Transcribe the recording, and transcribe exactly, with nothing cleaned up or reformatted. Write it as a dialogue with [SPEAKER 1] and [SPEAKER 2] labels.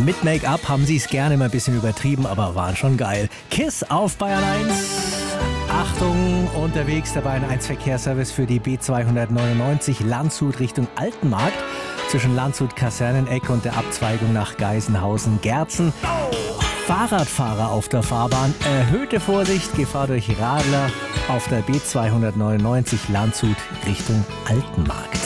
[SPEAKER 1] Mit Make-up haben sie es gerne mal ein bisschen übertrieben, aber waren schon geil. KISS auf Bayern eins. Achtung, unterwegs der Bayern eins Verkehrsservice für die B zweihundertneunundneunzig Landshut Richtung Altenmarkt. Zwischen Landshut-Kaserneneck und der Abzweigung nach Geisenhausen-Gerzen. Fahrradfahrer auf der Fahrbahn. Erhöhte Vorsicht, Gefahr durch Radler auf der B zweihundertneunundneunzig Landshut Richtung Altenmarkt.